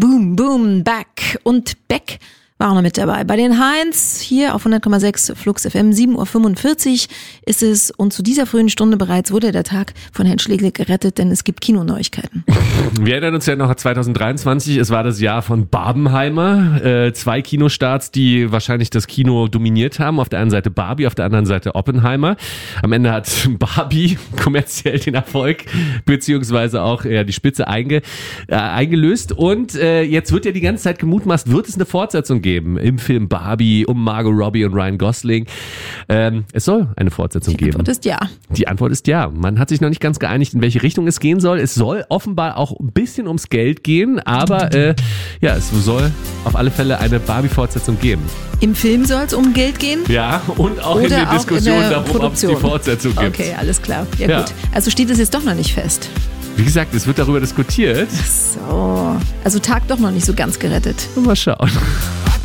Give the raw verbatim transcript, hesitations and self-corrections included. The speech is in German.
Boom, boom, back. Und Beck war auch noch mit dabei. Bei den Heinz hier auf hundert Komma sechs Flux F M, sieben Uhr fünfundvierzig ist es. Und zu dieser frühen Stunde bereits wurde der Tag von Herrn Schlegel gerettet, denn es gibt Kinoneuigkeiten. Wir erinnern uns ja noch an zwanzig dreiundzwanzig. Es war das Jahr von Barbenheimer. Äh, zwei Kinostarts, die wahrscheinlich das Kino dominiert haben. Auf der einen Seite Barbie, auf der anderen Seite Oppenheimer. Am Ende hat Barbie kommerziell den Erfolg beziehungsweise auch ja, die Spitze einge, äh, eingelöst. Und äh, jetzt wird ja die ganze Zeit gemutmaßt, wird es eine Fortsetzung geben im Film Barbie um Margot Robbie und Ryan Gosling. Ähm, es soll eine Fortsetzung geben. Die Antwort ist ja. Die Antwort ist ja. Man hat sich noch nicht ganz geeinigt, in welche Richtung es gehen soll. Es soll offenbar auch ein bisschen ums Geld gehen, aber äh, ja, es soll auf alle Fälle eine Barbie-Fortsetzung geben. Im Film soll es um Geld gehen? Ja, und auch Oder in der auch Diskussion in der darum, ob es die Fortsetzung gibt. Okay, alles klar. Ja, Ja. gut. Also steht es jetzt doch noch nicht fest. Wie gesagt, es wird darüber diskutiert. So. Also Tag doch noch nicht so ganz gerettet. Mal schauen.